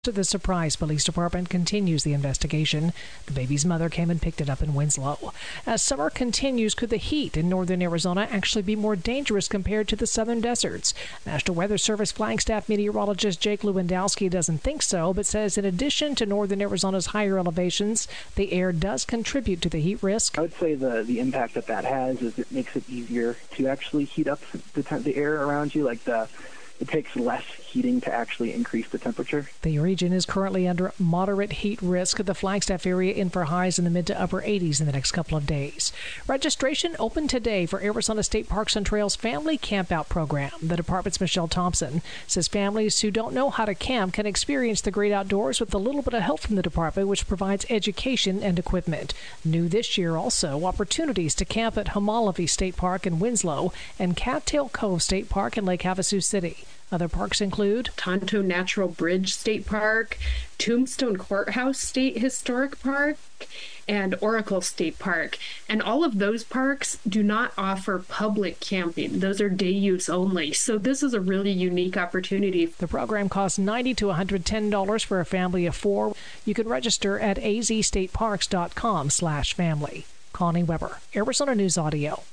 The Surprise Police Department continues the investigation. The baby's mother came and picked it up in Winslow. As summer continues, could the heat in northern Arizona actually be more dangerous compared to the southern deserts? National Weather Service Flagstaff meteorologist Jake Lewandowski doesn't think so, but says in addition to northern Arizona's higher elevations, the air does contribute to the heat risk. I would say the impact that has is it makes it easier to actually heat up the air around you. It takes less heating to actually increase the temperature. The region is currently under moderate heat risk. The Flagstaff area in for highs in the mid to upper 80s in the next couple of days. Registration open today for Arizona State Parks and Trails Family Campout Program. The department's Michelle Thompson says families who don't know how to camp can experience the great outdoors with a little bit of help from the department, which provides education and equipment. New this year also, opportunities to camp at Homolivy State Park in Winslow and Cattail Cove State Park in Lake Havasu City. Other parks include Tonto Natural Bridge State Park, Tombstone Courthouse State Historic Park, and Oracle State Park. And all of those parks do not offer public camping. Those are day use only. So this is a really unique opportunity. The program costs $90 to $110 for a family of 4. You can register at azstateparks.com/family. Connie Weber, Arizona News Audio.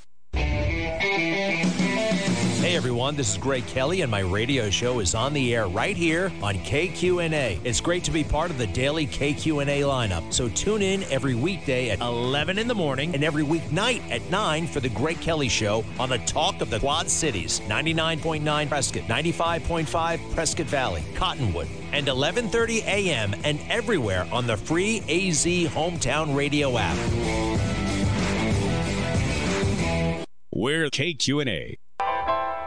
Hey everyone, this is Greg Kelly, and my radio show is on the air right here on KQNA. It's great to be part of the daily KQNA lineup, so tune in every weekday at 11 in the morning and every weeknight at 9 for the Greg Kelly Show on the Talk of the Quad Cities, 99.9 Prescott, 95.5 Prescott Valley, Cottonwood, and 11:30 a.m. and everywhere on the free AZ Hometown Radio app. We're KQNA.